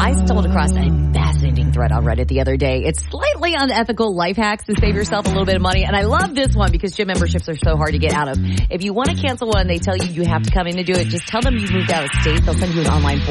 I stumbled across a fascinating thread on Reddit the other day. It's slightly unethical life hacks to save yourself a little bit of money. And I love this one because gym memberships are so hard to get out of. If you want to cancel one, they tell you have to come in to do it. Just tell them you moved out of state. They'll send you an online form.